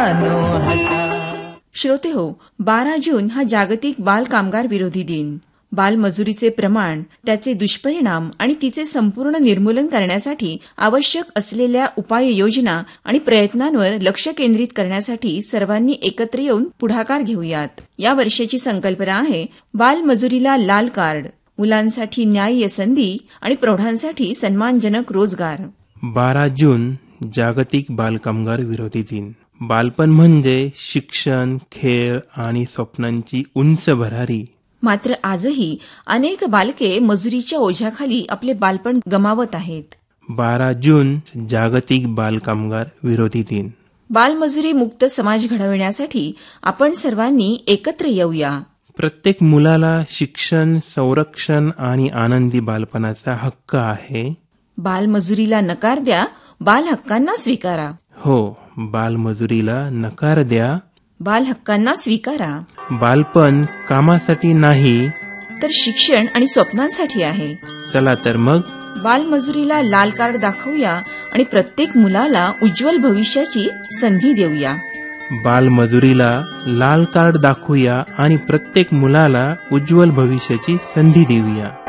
मुलानो हसा. श्रोते हो, 12 जून हा जागतिक बाल कामगार विरोधी दिन. बालमजुरीचे प्रमाण, त्याचे दुष्परिणाम आणि तिचे संपूर्ण निर्मूलन करण्यासाठी आवश्यक असलेल्या उपाययोजना आणि प्रयत्नांवर लक्ष केंद्रित करण्यासाठी सर्वांनी एकत्र येऊन पुढाकार घेऊयात. या वर्षाची संकल्पना आहे बालमजुरीला लाल कार्ड, मुलांसाठी न्याय्य संधी आणि प्रौढांसाठी सन्मानजनक रोजगार. 12 जून जागतिक बालकामगार विरोधी दिन. बालपण म्हणजे शिक्षण, खेळ आणि स्वप्नांची उंच भरारी. मात्र आजही अनेक बालके मजुरीच्या ओझ्याखाली आपले बालपण गमावत आहेत. 12 जून जागतिक बालकामगार विरोधी दिन. बालमजुरी मुक्त समाज घडविण्यासाठी आपण सर्वांनी एकत्र येऊया. प्रत्येक मुलाला शिक्षण, संरक्षण आणि आनंदी बालपणाचा हक्क आहे. बालमजुरीला नकार द्या, बाल हक्कांना स्वीकारा. हो, बालमजुरीला नकार द्या, बाल हक्कांना स्वीकारा. बालपण कामासाठी नाही तर शिक्षण आणि स्वप्नांसाठी आहे. चला तर मग बालमजुरीला लाल कार्ड दाखवूया आणि प्रत्येक मुलाला उज्ज्वल भविष्याची संधी देऊया. बालमजुरीला लाल कार्ड दाखवूया आणि प्रत्येक मुलाला उज्ज्वल भविष्याची संधी देऊया.